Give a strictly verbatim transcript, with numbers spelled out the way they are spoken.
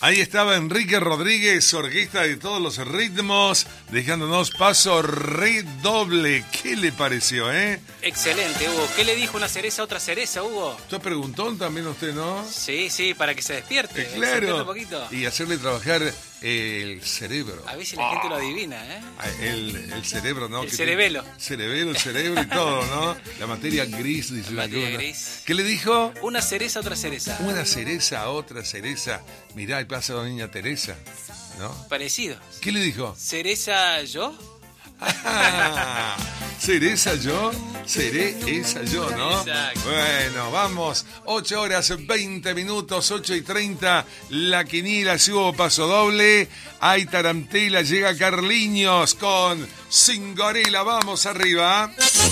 Ahí estaba Enrique Rodríguez, orquesta de todos los ritmos, dejándonos paso redoble. ¿Qué le pareció, eh? Excelente, Hugo. ¿Qué le dijo una cereza a otra cereza, Hugo? ¿Usted preguntó también usted, no? Sí, sí, para que se despierte. Eh, claro. Se despierte un poquito. Y hacerle trabajar el cerebro. A veces la oh. gente lo adivina, ¿eh? El, el cerebro, ¿no? El que cerebelo. Tiene, cerebelo, el cerebro y todo, ¿no? La materia gris, dice la la materia gris. ¿Qué le dijo? Una cereza a otra cereza. Una cereza a otra cereza. Mirá, ahí pasa la niña Teresa, ¿no? Parecido. ¿Qué le dijo? ¿Cereza yo? Ah, ¿cereza yo? ¿Seré esa yo, no? Exacto. Bueno, vamos. ocho horas, veinte minutos, ocho y treinta. La quiniela, si hubo paso doble. Hay tarantela, llega Carliños con Singorila. Vamos arriba.